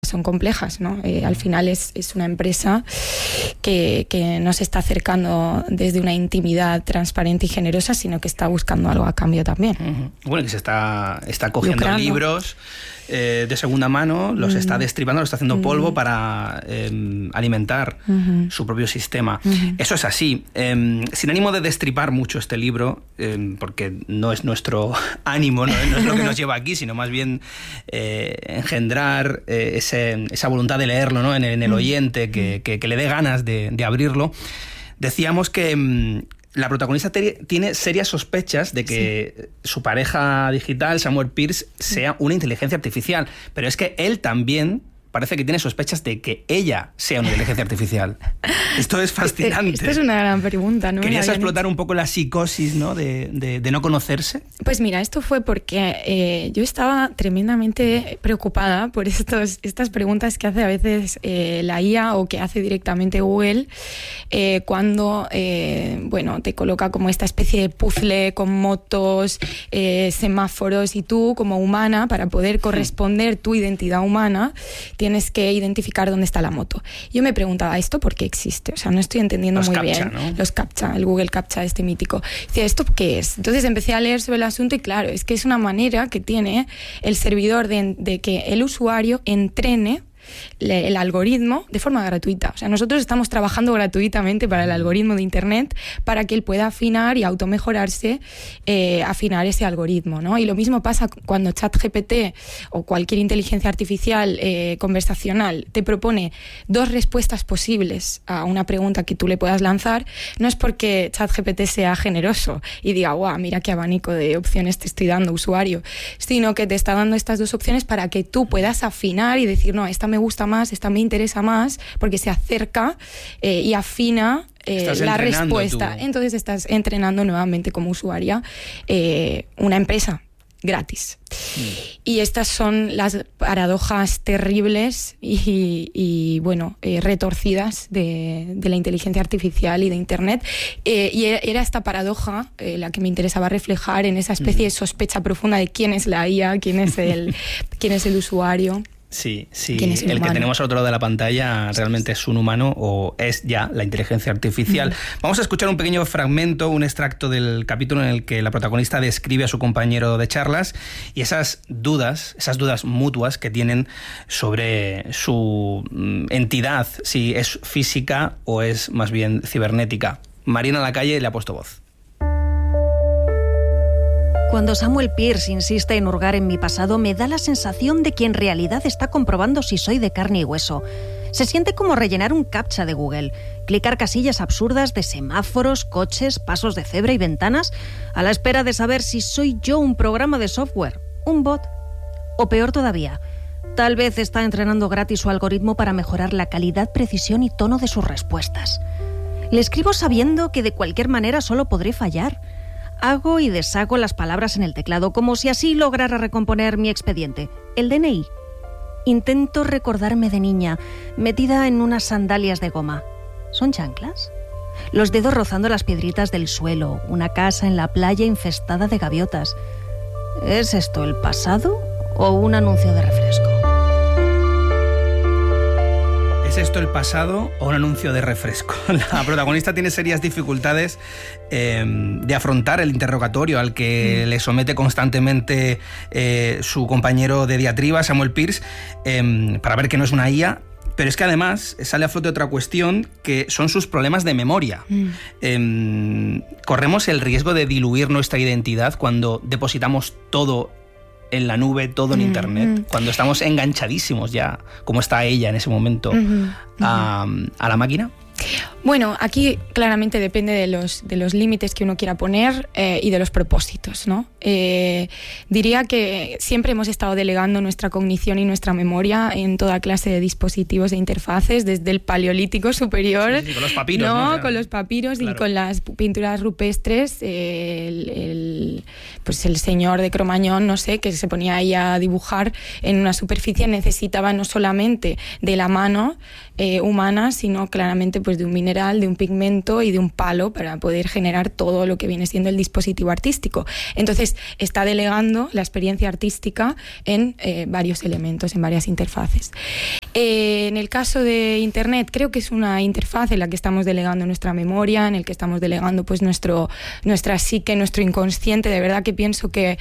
son complejas, ¿no? Al final es una empresa que no se está acercando desde una intimidad transparente y generosa, sino que está buscando algo a cambio también. Bueno, que se está cogiendo libros de segunda mano, los está destripando, los está haciendo polvo para alimentar su propio sistema. Eso es así. Sin ánimo de destripar mucho este libro, porque no es nuestro ánimo, no es lo que nos lleva aquí, sino más bien engendrar esa voluntad de leerlo, ¿no? en el oyente, que le dé ganas de abrirlo. Decíamos que la protagonista tiene serias sospechas de que su pareja digital, Samuel Pierce, sea una inteligencia artificial, pero es que él también parece que tiene sospechas de que ella sea una inteligencia artificial. Esto es fascinante. Esto es una gran pregunta, ¿no? ¿Querías explotar un poco la psicosis, ¿no? de no conocerse? Pues mira, esto fue porque yo estaba tremendamente preocupada por estas preguntas que hace a veces la IA o que hace directamente Google cuando te coloca como esta especie de puzzle con motos, semáforos, y tú como humana, para poder corresponder tu identidad humana, tienes que identificar dónde está la moto. Yo me preguntaba, ¿esto por qué existe? O sea, no estoy entendiendo muy bien. ¿No? Los CAPTCHA, el Google CAPTCHA este mítico. Decía, ¿esto qué es? Entonces empecé a leer sobre el asunto y claro, es que es una manera que tiene el servidor de que el usuario entrene el algoritmo de forma gratuita. O sea, nosotros estamos trabajando gratuitamente para el algoritmo de Internet para que él pueda afinar y automejorarse, afinar ese algoritmo, ¿no? Y lo mismo pasa cuando ChatGPT o cualquier inteligencia artificial conversacional te propone dos respuestas posibles a una pregunta que tú le puedas lanzar. No es porque ChatGPT sea generoso y diga, guau, mira qué abanico de opciones te estoy dando, usuario, sino que te está dando estas dos opciones para que tú puedas afinar y decir, no, esta me gusta más, esta me interesa más, porque se acerca y afina la respuesta. Entonces estás entrenando nuevamente como usuaria una empresa gratis. Y estas son las paradojas terribles y retorcidas de la inteligencia artificial y de Internet. Y era esta paradoja la que me interesaba reflejar en esa especie de sospecha profunda de quién es la IA, quién es el usuario. Sí, el que tenemos al otro lado de la pantalla realmente es un humano o es ya la inteligencia artificial. Vamos a escuchar un pequeño fragmento, un extracto del capítulo en el que la protagonista describe a su compañero de charlas y esas dudas mutuas que tienen sobre su entidad, si es física o es más bien cibernética. Mariana Lacalle le ha puesto voz. Cuando Samuel Pierce insiste en hurgar en mi pasado, me da la sensación de que en realidad está comprobando si soy de carne y hueso. Se siente como rellenar un CAPTCHA de Google, clicar casillas absurdas de semáforos, coches, pasos de cebra y ventanas, a la espera de saber si soy yo un programa de software, un bot. O peor todavía, tal vez está entrenando gratis su algoritmo para mejorar la calidad, precisión y tono de sus respuestas. Le escribo sabiendo que de cualquier manera solo podré fallar. Hago y deshago las palabras en el teclado, como si así lograra recomponer mi expediente, el DNI. Intento recordarme de niña, metida en unas sandalias de goma. ¿Son chanclas? Los dedos rozando las piedritas del suelo, una casa en la playa infestada de gaviotas. ¿Es esto el pasado o un anuncio de refresco? ¿Es esto el pasado o un anuncio de refresco? La protagonista tiene serias dificultades de afrontar el interrogatorio al que le somete constantemente su compañero de diatriba, Samuel Pierce, para ver que no es una IA. Pero es que además sale a flote otra cuestión, que son sus problemas de memoria. Corremos el riesgo de diluir nuestra identidad cuando depositamos todo en la nube, todo en Internet, cuando estamos enganchadísimos ya, como está ella en ese momento, a la máquina. Bueno, aquí claramente depende de los límites que uno quiera poner y de los propósitos, ¿no? Diría que siempre hemos estado delegando nuestra cognición y nuestra memoria en toda clase de dispositivos e interfaces, desde el Paleolítico superior, con los papiros, ¿no? Con los papiros, claro. Y con las pinturas rupestres, el señor de Cromañón, no sé, que se ponía ahí a dibujar en una superficie, necesitaba no solamente de la mano humana, sino claramente pues de un mineral mineral, de un pigmento y de un palo para poder generar todo lo que viene siendo el dispositivo artístico. Entonces está delegando la experiencia artística en varios elementos, en varias interfaces. En el caso de Internet, creo que es una interfaz en la que estamos delegando nuestra memoria, en el que estamos delegando pues nuestra psique, nuestro inconsciente. De verdad que pienso que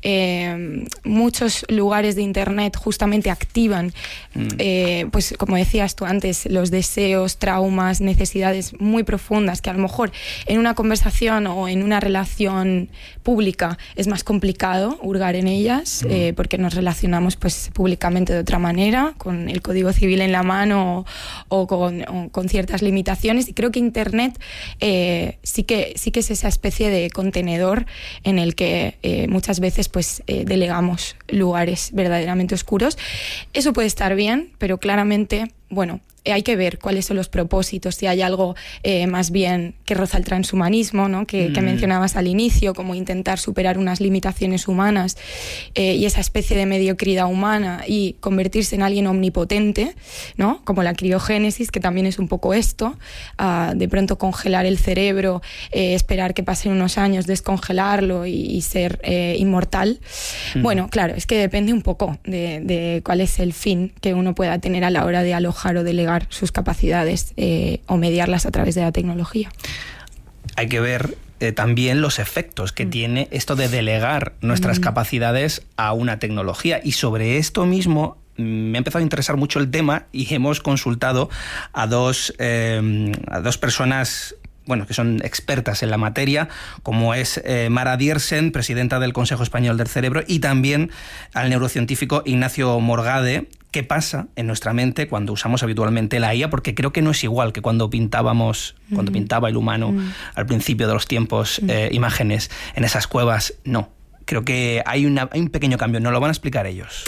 muchos lugares de Internet justamente activan, pues como decías tú antes, los deseos, traumas, necesidades muy profundas que a lo mejor en una conversación o en una relación pública es más complicado hurgar en ellas, porque nos relacionamos pues públicamente de otra manera, con el Código Civil en la mano o con ciertas limitaciones, y creo que Internet sí que es esa especie de contenedor en el que muchas veces pues delegamos lugares verdaderamente oscuros. Eso puede estar bien, pero claramente, bueno, hay que ver cuáles son los propósitos, si hay algo más bien que roza el transhumanismo, ¿no? que mencionabas al inicio, como intentar superar unas limitaciones humanas y esa especie de mediocridad humana y convertirse en alguien omnipotente, ¿no? Como la criogénesis, que también es un poco esto, de pronto congelar el cerebro, esperar que pasen unos años, descongelarlo y ser inmortal. Bueno, claro, es que depende un poco de cuál es el fin que uno pueda tener a la hora de alojar o delegar sus capacidades o mediarlas a través de la tecnología. Hay que ver también los efectos que tiene esto de delegar nuestras capacidades a una tecnología, y sobre esto mismo me ha empezado a interesar mucho el tema y hemos consultado a dos personas, bueno, que son expertas en la materia, como es Mara Diersen, presidenta del Consejo Español del Cerebro, y también al neurocientífico Ignacio Morgade. ¿Qué pasa en nuestra mente cuando usamos habitualmente la IA? Porque creo que no es igual que cuando pintaba el humano al principio de los tiempos imágenes en esas cuevas. No, creo que hay un pequeño cambio. Nos lo van a explicar ellos.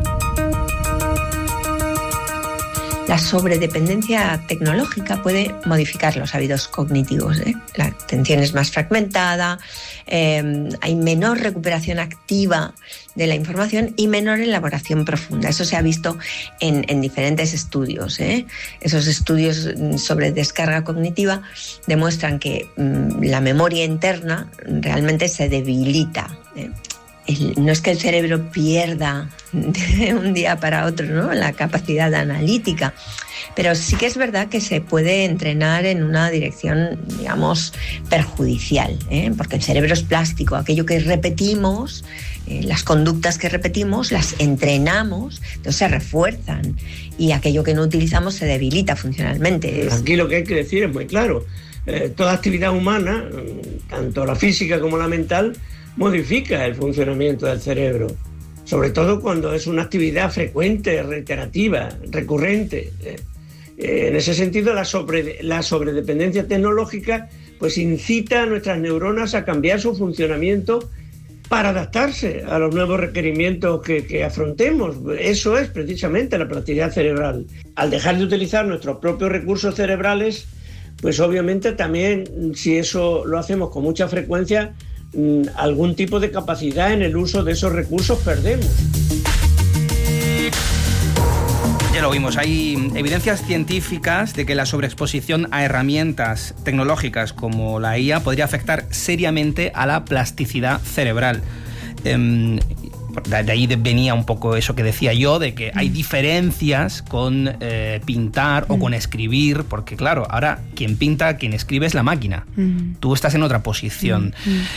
La sobredependencia tecnológica puede modificar los hábitos cognitivos. La atención es más fragmentada, hay menor recuperación activa de la información y menor elaboración profunda. Eso se ha visto en diferentes estudios. Esos estudios sobre descarga cognitiva demuestran que la memoria interna realmente se debilita. No es que el cerebro pierda de un día para otro, ¿no?, la capacidad analítica, pero sí que es verdad que se puede entrenar en una dirección, digamos, perjudicial, porque el cerebro es plástico. Aquello que repetimos, las conductas que repetimos, las entrenamos, entonces se refuerzan, y aquello que no utilizamos se debilita funcionalmente. Aquí lo que hay que decir es muy claro. Toda actividad humana, tanto la física como la mental, modifica el funcionamiento del cerebro, sobre todo cuando es una actividad frecuente, reiterativa, recurrente. En ese sentido, la sobredependencia tecnológica pues incita a nuestras neuronas a cambiar su funcionamiento para adaptarse a los nuevos requerimientos que afrontemos. Eso es precisamente la plasticidad cerebral. Al dejar de utilizar nuestros propios recursos cerebrales, pues obviamente también, si eso lo hacemos con mucha frecuencia, algún tipo de capacidad en el uso de esos recursos perdemos. Ya lo vimos, hay evidencias científicas de que la sobreexposición a herramientas tecnológicas como la IA podría afectar seriamente a la plasticidad cerebral. De ahí venía un poco eso que decía yo, de que hay diferencias con pintar o con escribir, porque claro, ahora quien pinta, quien escribe es la máquina. Tú estás en otra posición.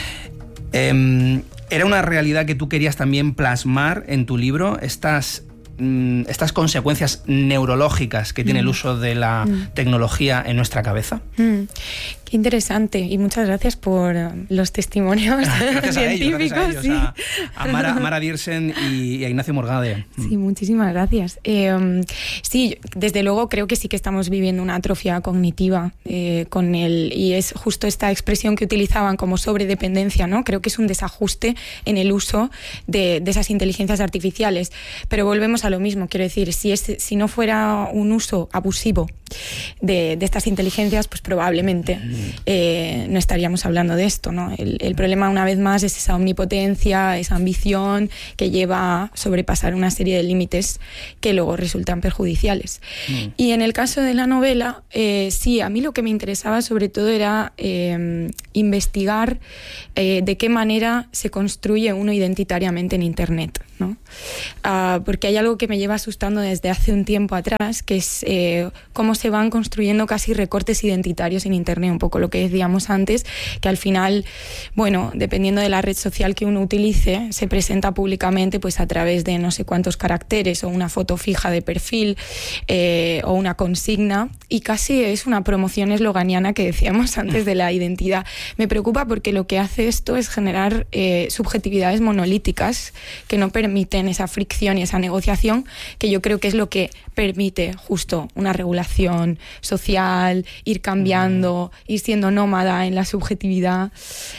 ¿Era una realidad que tú querías también plasmar en tu libro, estas consecuencias neurológicas que tiene el uso de la tecnología en nuestra cabeza? Qué interesante, y muchas gracias por los testimonios científicos. Gracias a ellos, a Mara Diersen y a Ignacio Morgade. Sí, muchísimas gracias. Sí, desde luego creo que sí que estamos viviendo una atrofia cognitiva y es justo esta expresión que utilizaban como sobredependencia, ¿no? Creo que es un desajuste en el uso de esas inteligencias artificiales. Pero volvemos a lo mismo, quiero decir, si no fuera un uso abusivo de estas inteligencias, pues probablemente no estaríamos hablando de esto, ¿no? El problema, una vez más, es esa omnipotencia, esa ambición que lleva a sobrepasar una serie de límites que luego resultan perjudiciales. Y en el caso de la novela, sí, a mí lo que me interesaba sobre todo era investigar de qué manera se construye uno identitariamente en Internet, ¿no? Porque hay algo que me lleva asustando desde hace un tiempo atrás, que es cómo se van construyendo casi recortes identitarios en Internet, un poco lo que decíamos antes, que al final, bueno, dependiendo de la red social que uno utilice, se presenta públicamente pues a través de no sé cuántos caracteres o una foto fija de perfil o una consigna, y casi es una promoción esloganiana que decíamos antes de la identidad. Me preocupa porque lo que hace esto es generar subjetividades monolíticas que no permiten esa fricción y esa negociación, que yo creo que es lo que permite justo una regulación social, ir cambiando, ir siendo nómada en la subjetividad.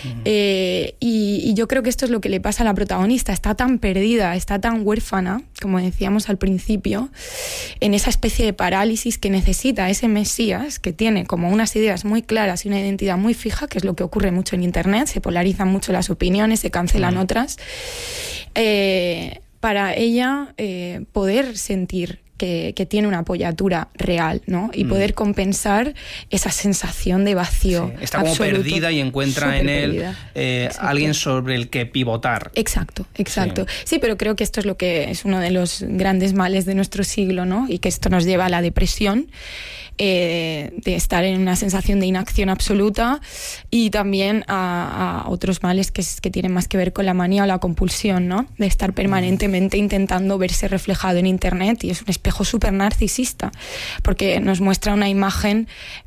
Y yo creo que esto es lo que le pasa a la protagonista. Está tan perdida, está tan huérfana, como decíamos al principio, en esa especie de parálisis que necesita ese mesías que tiene como unas ideas muy claras y una identidad muy fija, que es lo que ocurre mucho en Internet. Se polarizan mucho las opiniones, se cancelan otras. Para ella poder sentir que tiene una apoyatura real, ¿no? Y poder compensar esa sensación de vacío. Sí, está como absoluto, perdida y encuentra en él alguien sobre el que pivotar. Exacto. Sí, pero creo que esto es lo que es uno de los grandes males de nuestro siglo, ¿no? Y que esto nos lleva a la depresión, de estar en una sensación de inacción absoluta, y también a otros males que tienen más que ver con la manía o la compulsión, ¿no? De estar permanentemente intentando verse reflejado en Internet, y es un espejo súper narcisista, porque nos muestra una imagen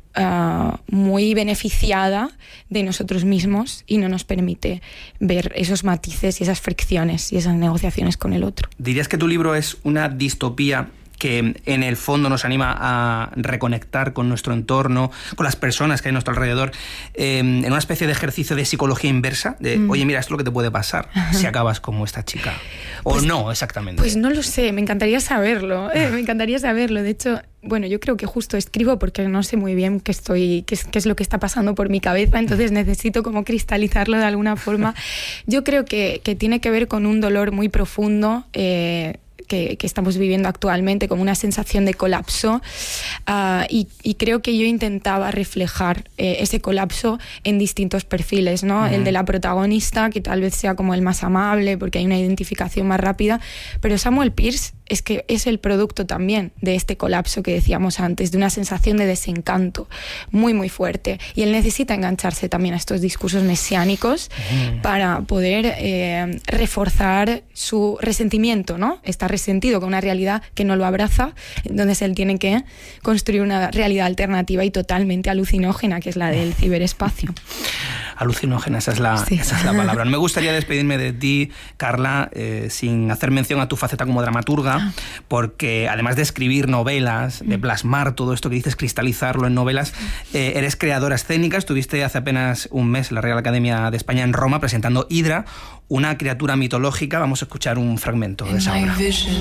muy beneficiada de nosotros mismos y no nos permite ver esos matices y esas fricciones y esas negociaciones con el otro. ¿Dirías que tu libro es una distopía que en el fondo nos anima a reconectar con nuestro entorno, con las personas que hay a nuestro alrededor, en una especie de ejercicio de psicología inversa? De, oye, mira, esto es lo que te puede pasar si acabas como esta chica. O pues, no, exactamente. Pues no lo sé, me encantaría saberlo. Me encantaría saberlo. De hecho, bueno, yo creo que justo escribo porque no sé muy bien qué es lo que está pasando por mi cabeza, entonces necesito como cristalizarlo de alguna forma. Yo creo que tiene que ver con un dolor muy profundo, que estamos viviendo actualmente, como una sensación de colapso, y creo que yo intentaba reflejar ese colapso en distintos perfiles, ¿no? El de la protagonista, que tal vez sea como el más amable porque hay una identificación más rápida, pero Samuel Pierce es que es el producto también de este colapso que decíamos antes, de una sensación de desencanto muy muy fuerte, y él necesita engancharse también a estos discursos mesiánicos para poder reforzar su resentimiento, ¿no? Está resentido con una realidad que no lo abraza, entonces él tiene que construir una realidad alternativa y totalmente alucinógena, que es la del ciberespacio. Alucinógena, esa es la palabra. Me gustaría despedirme de ti, Carla, sin hacer mención a tu faceta como dramaturga, porque además de escribir novelas, de plasmar todo esto que dices, cristalizarlo en novelas, eres creadora escénica. Estuviste hace apenas un mes en la Real Academia de España en Roma presentando Hidra, una criatura mitológica. Vamos a escuchar un fragmento de esa obra.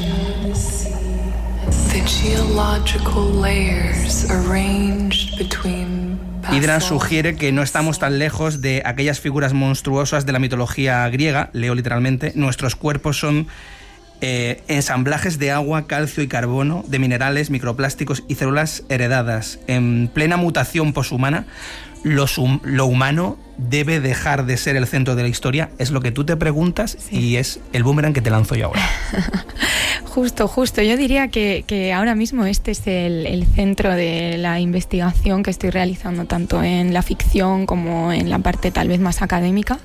Hidra sugiere que no estamos tan lejos de aquellas figuras monstruosas de la mitología griega. Leo literalmente: nuestros cuerpos son ensamblajes de agua, calcio y carbono, de minerales, microplásticos y células heredadas. En plena mutación poshumana, lo humano debe dejar de ser el centro de la historia. Es lo que tú te preguntas, sí. Y es el boomerang que te lanzo yo ahora. Justo. Yo diría que ahora mismo este es el centro de la investigación que estoy realizando, tanto en la ficción como en la parte tal vez más académica.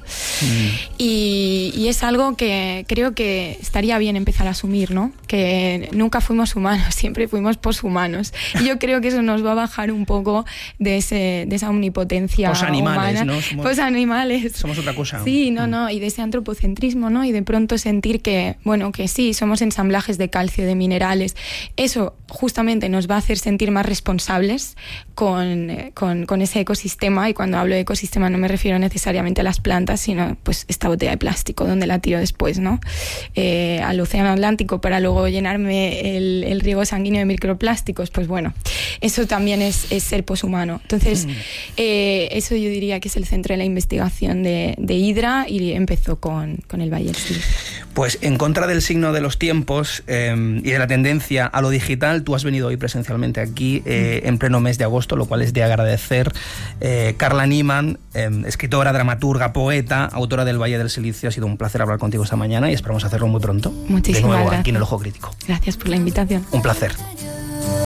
Y es algo que creo que estaría bien empezar a asumir, ¿no? Que nunca fuimos humanos, siempre fuimos poshumanos. Y yo creo que eso nos va a bajar un poco de esa omnipotencia potencia animales, humana. ¿no? Pues animales. Somos otra cosa. Sí, no, y de ese antropocentrismo, ¿no? Y de pronto sentir que, bueno, que sí, somos ensamblajes de calcio, de minerales. Eso justamente nos va a hacer sentir más responsables con ese ecosistema, y cuando hablo de ecosistema no me refiero necesariamente a las plantas, sino pues esta botella de plástico, donde la tiro después, ¿no? Al océano Atlántico para luego llenarme el riego sanguíneo de microplásticos, pues bueno, eso también es ser poshumano. Entonces, eso yo diría que es el centro de la investigación de Hydra, y empezó con el Valle del Silicio. Pues en contra del signo de los tiempos y de la tendencia a lo digital, tú has venido hoy presencialmente aquí en pleno mes de agosto, lo cual es de agradecer. Carla Niemann, escritora, dramaturga, poeta, autora del Valle del Silicio, ha sido un placer hablar contigo esta mañana y esperamos hacerlo muy pronto. Muchísimas de nuevo, gracias. aquí en El Ojo Crítico. Gracias por la invitación. Un placer.